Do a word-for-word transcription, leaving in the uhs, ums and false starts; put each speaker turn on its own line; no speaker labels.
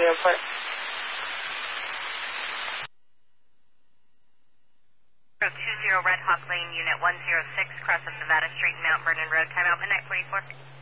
report.
two zero Red Hawk Lane, Unit one zero six, cross of Nevada Street and Mount Vernon Road, timeout midnight forty-four.